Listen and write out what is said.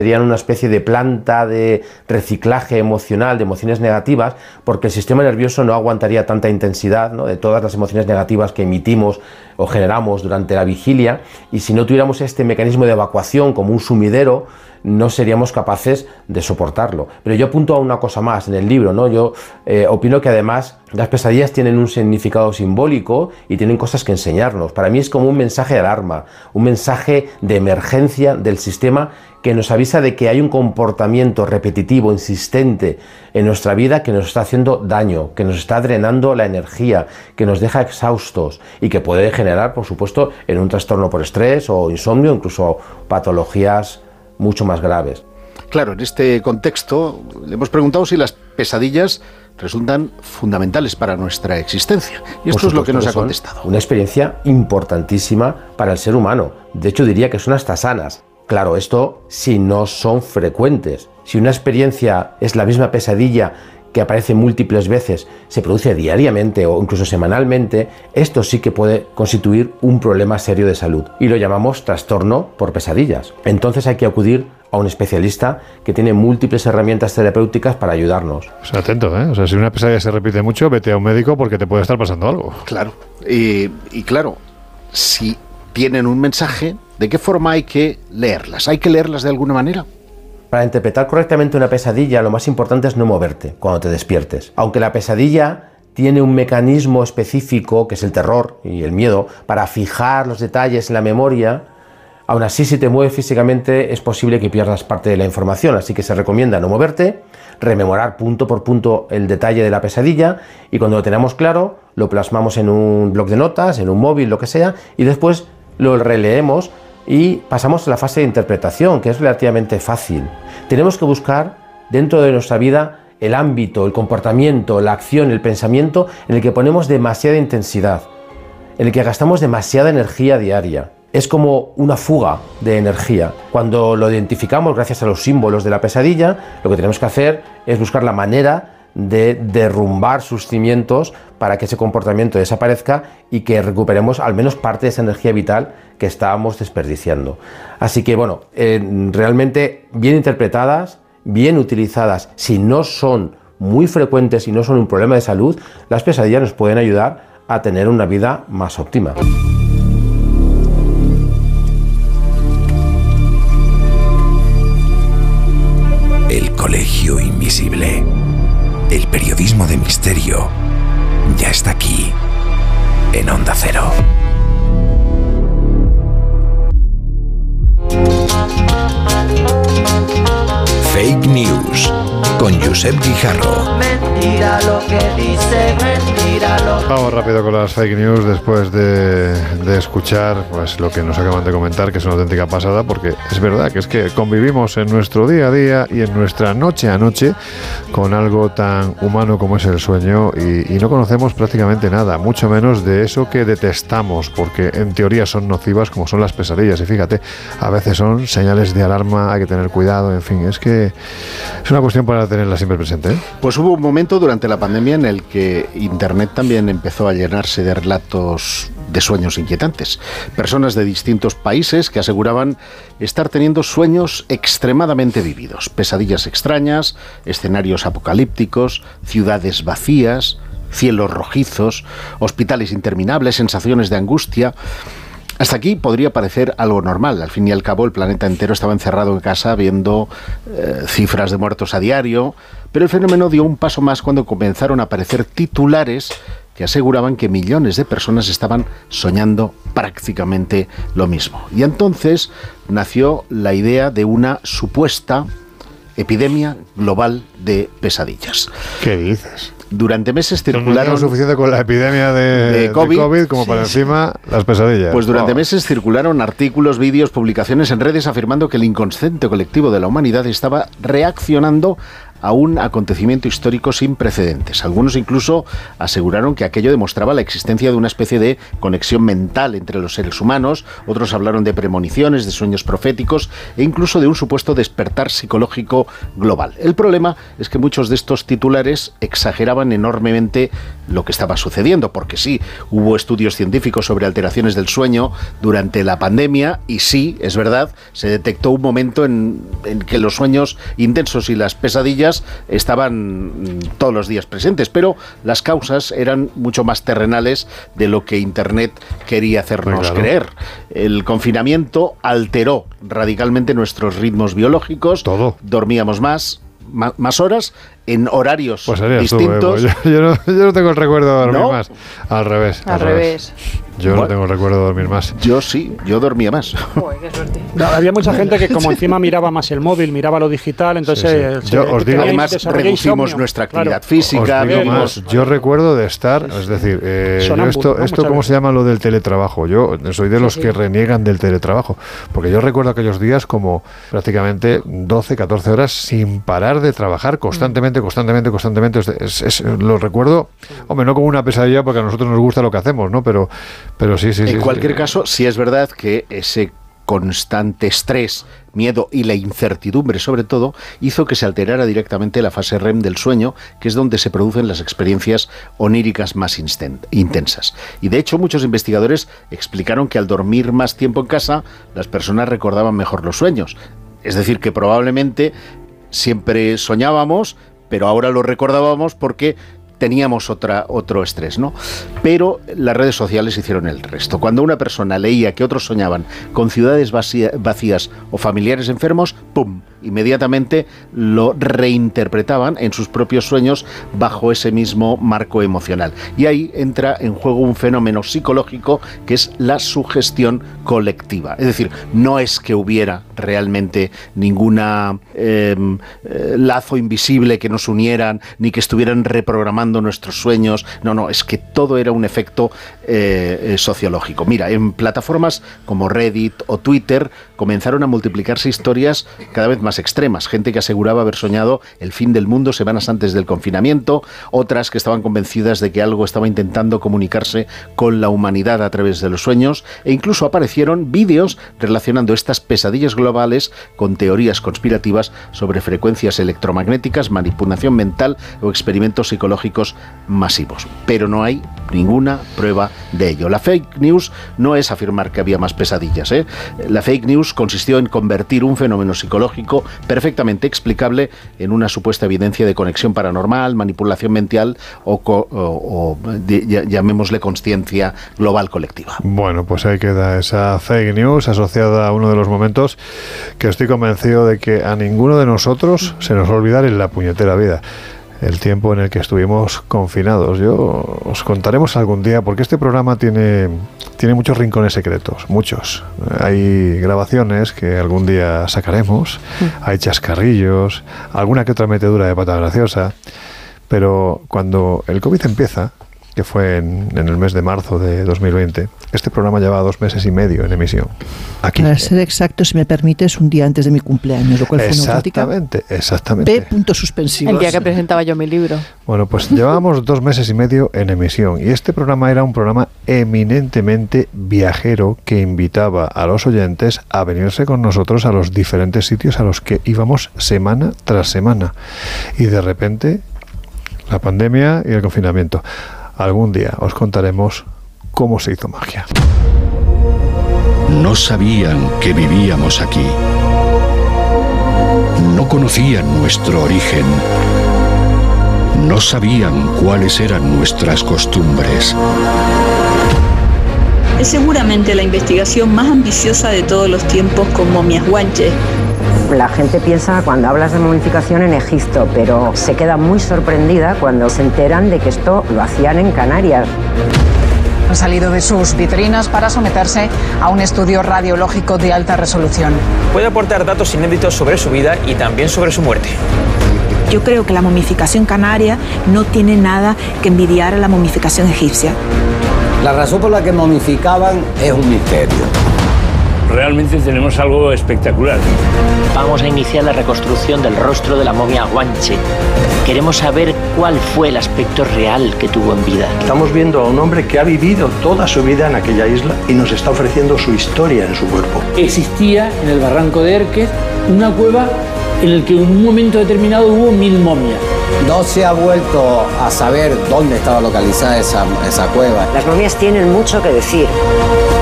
Serían una especie de planta de reciclaje emocional de emociones negativas, porque el sistema nervioso no aguantaría tanta intensidad, ¿no?, de todas las emociones negativas que emitimos o generamos durante la vigilia, y si no tuviéramos este mecanismo de evacuación como un sumidero, no seríamos capaces de soportarlo. Pero yo apunto a una cosa más en el libro, ¿no? Yo opino que además las pesadillas tienen un significado simbólico y tienen cosas que enseñarnos. Para mí es como un mensaje de alarma, un mensaje de emergencia del sistema que nos avisa de que hay un comportamiento repetitivo, insistente en nuestra vida que nos está haciendo daño, que nos está drenando la energía, que nos deja exhaustos y que puede generar, por supuesto, en un trastorno por estrés o insomnio, incluso patologías mucho más graves. Claro, en este contexto le hemos preguntado si las pesadillas resultan fundamentales para nuestra existencia. Y esto es lo que nos ha contestado. Una experiencia importantísima para el ser humano. De hecho, diría que son hasta sanas. Claro, esto si no son frecuentes. Si una experiencia es la misma pesadilla que aparece múltiples veces, se produce diariamente o incluso semanalmente, esto sí que puede constituir un problema serio de salud y lo llamamos trastorno por pesadillas. Entonces hay que acudir a un especialista que tiene múltiples herramientas terapéuticas para ayudarnos. O sea, atento, ¿eh? O sea, si una pesadilla se repite mucho, vete a un médico porque te puede estar pasando algo. Claro, y claro, si tienen un mensaje, ¿de qué forma hay que leerlas? ¿Hay que leerlas de alguna manera? Para interpretar correctamente una pesadilla, lo más importante es no moverte cuando te despiertes. Aunque la pesadilla tiene un mecanismo específico, que es el terror y el miedo, para fijar los detalles en la memoria, aún así si te mueves físicamente es posible que pierdas parte de la información, así que se recomienda no moverte, rememorar punto por punto el detalle de la pesadilla y cuando lo tenemos claro, lo plasmamos en un bloc de notas, en un móvil, lo que sea, y después lo releemos y pasamos a la fase de interpretación, que es relativamente fácil. Tenemos que buscar dentro de nuestra vida el ámbito, el comportamiento, la acción, el pensamiento en el que ponemos demasiada intensidad, en el que gastamos demasiada energía diaria. Es como una fuga de energía. Cuando lo identificamos gracias a los símbolos de la pesadilla, lo que tenemos que hacer es buscar la manera de derrumbar sus cimientos para que ese comportamiento desaparezca y que recuperemos al menos parte de esa energía vital que estábamos desperdiciando. Así que bueno, realmente bien interpretadas, bien utilizadas, si no son muy frecuentes y no son un problema de salud, las pesadillas nos pueden ayudar a tener una vida más óptima. El Colegio Invisible. El periodismo de misterio ya está aquí, en Onda Cero. Fake News, con Josep Guijarro. Mentira lo que dice, mentira lo que... Vamos rápido con las fake news después de escuchar pues lo que nos acaban de comentar, que es una auténtica pasada, porque es verdad que es que convivimos en nuestro día a día y en nuestra noche a noche con algo tan humano como es el sueño y no conocemos prácticamente nada, mucho menos de eso que detestamos, porque en teoría son nocivas como son las pesadillas, y fíjate, a veces son señales de alarma, hay que tener cuidado, en fin, es que es una cuestión para tenerla siempre presente, ¿eh? Pues hubo un momento durante la pandemia en el que Internet también empezó a llenarse de relatos de sueños inquietantes. Personas de distintos países que aseguraban estar teniendo sueños extremadamente vívidos, pesadillas extrañas, escenarios apocalípticos, ciudades vacías, cielos rojizos, hospitales interminables, sensaciones de angustia. Hasta aquí podría parecer algo normal. Al fin y al cabo, el planeta entero estaba encerrado en casa viendo cifras de muertos a diario, pero el fenómeno dio un paso más cuando comenzaron a aparecer titulares que aseguraban que millones de personas estaban soñando prácticamente lo mismo. Y entonces nació la idea de una supuesta epidemia global de pesadillas. ¿Qué dices? Durante meses circularon... No es suficiente con la epidemia de COVID como para encima las pesadillas. Pues durante meses circularon artículos, vídeos, publicaciones en redes afirmando que el inconsciente colectivo de la humanidad estaba reaccionando a un acontecimiento histórico sin precedentes. Algunos incluso aseguraron que aquello demostraba la existencia de una especie de conexión mental entre los seres humanos, otros hablaron de premoniciones, de sueños proféticos e incluso de un supuesto despertar psicológico global. El problema es que muchos de estos titulares exageraban enormemente lo que estaba sucediendo, porque sí, hubo estudios científicos sobre alteraciones del sueño durante la pandemia y sí, es verdad, se detectó un momento en que los sueños intensos y las pesadillas estaban todos los días presentes, pero las causas eran mucho más terrenales de lo que Internet quería hacernos creer. El confinamiento alteró radicalmente nuestros ritmos biológicos. Todo. Dormíamos más horas en horarios distintos. Yo no tengo el recuerdo de dormir más. Al revés. Yo no tengo el recuerdo de dormir más. Yo sí, yo dormía más. Uy, qué suerte. Había mucha gente que como encima miraba más el móvil, miraba lo digital, entonces... Sí. Yo os digo, además reducimos nuestra actividad física. Os digo más, yo recuerdo de estar, es decir, esto ¿cómo se llama lo del teletrabajo? Yo soy de los que reniegan del teletrabajo, porque yo recuerdo aquellos días como prácticamente 12, 14 horas sin parar de trabajar constantemente. Lo recuerdo, hombre, no como una pesadilla, porque a nosotros nos gusta lo que hacemos, ¿no? Pero sí. En cualquier caso, sí es verdad que ese constante estrés, miedo y la incertidumbre, sobre todo, hizo que se alterara directamente la fase REM del sueño, que es donde se producen las experiencias oníricas más intensas. Y de hecho, muchos investigadores explicaron que al dormir más tiempo en casa, las personas recordaban mejor los sueños. Es decir, que probablemente siempre soñábamos, pero ahora lo recordábamos porque teníamos otro estrés, ¿no? Pero las redes sociales hicieron el resto. Cuando una persona leía que otros soñaban con ciudades vacías o familiares enfermos, ¡pum!, inmediatamente lo reinterpretaban en sus propios sueños bajo ese mismo marco emocional. Y ahí entra en juego un fenómeno psicológico que es la sugestión colectiva. Es decir, no es que hubiera realmente ninguna lazo invisible que nos unieran, ni que estuvieran reprogramando nuestros sueños. No, es que todo era un efecto sociológico. Mira, en plataformas como Reddit o Twitter comenzaron a multiplicarse historias cada vez más extremas. Gente que aseguraba haber soñado el fin del mundo semanas antes del confinamiento, otras que estaban convencidas de que algo estaba intentando comunicarse con la humanidad a través de los sueños, e incluso aparecieron vídeos relacionando estas pesadillas globales con teorías conspirativas sobre frecuencias electromagnéticas, manipulación mental o experimentos psicológicos masivos. Pero no hay ninguna prueba de ello. La fake news no es afirmar que había más pesadillas, ¿eh? La fake news consistió en convertir un fenómeno psicológico perfectamente explicable en una supuesta evidencia de conexión paranormal, manipulación mental o llamémosle consciencia global colectiva. Bueno, pues ahí queda esa fake news asociada a uno de los momentos que estoy convencido de que a ninguno de nosotros se nos va a olvidar en la puñetera vida. El tiempo en el que estuvimos confinados. Os contaremos algún día, porque este programa tiene muchos rincones secretos, muchos. Hay grabaciones que algún día sacaremos, hay chascarrillos, alguna que otra metedura de pata graciosa, pero cuando el COVID empieza, que fue en el mes de marzo de 2020, este programa llevaba 2 meses y medio en emisión. Aquí. Para ser exacto, si me permites, un día antes de mi cumpleaños, lo cual fue una auténtica Exactamente. P. suspensivos. El día que presentaba yo mi libro. Bueno, pues llevábamos 2 meses y medio en emisión, y este programa era un programa eminentemente viajero que invitaba a los oyentes a venirse con nosotros a los diferentes sitios a los que íbamos semana tras semana. Y de repente, la pandemia y el confinamiento. Algún día os contaremos cómo se hizo magia. No sabían que vivíamos aquí. No conocían nuestro origen. No sabían cuáles eran nuestras costumbres. Es seguramente la investigación más ambiciosa de todos los tiempos con momias guanches. La gente piensa cuando hablas de momificación en Egipto, pero se queda muy sorprendida cuando se enteran de que esto lo hacían en Canarias. Han salido de sus vitrinas para someterse a un estudio radiológico de alta resolución. Puede aportar datos inéditos sobre su vida y también sobre su muerte. Yo creo que la momificación canaria no tiene nada que envidiar a la momificación egipcia. La razón por la que momificaban es un misterio. Realmente tenemos algo espectacular. Vamos a iniciar la reconstrucción del rostro de la momia guanche. Queremos saber cuál fue el aspecto real que tuvo en vida. Estamos viendo a un hombre que ha vivido toda su vida en aquella isla y nos está ofreciendo su historia en su cuerpo. Existía en el barranco de Erquez una cueva en la que en un momento determinado hubo 1000 momias. No se ha vuelto a saber dónde estaba localizada esa cueva. Las momias tienen mucho que decir.